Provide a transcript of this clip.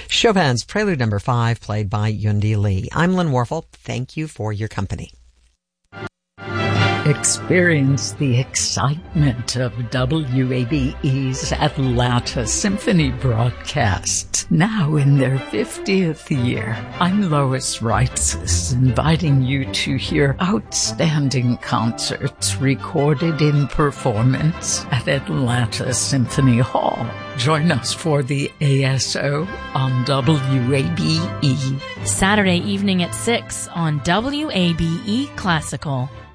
Chopin's Prelude Number 5, played by Yundi Lee. I'm Lynn Warfel. Thank you for your company. Experience the excitement of WABE's Atlanta Symphony broadcast, now in their 50th year. I'm Lois Reitzes, inviting you to hear outstanding concerts recorded in performance at Atlanta Symphony Hall. Join us for the ASO on WABE. Saturday evening at 6 on WABE Classical.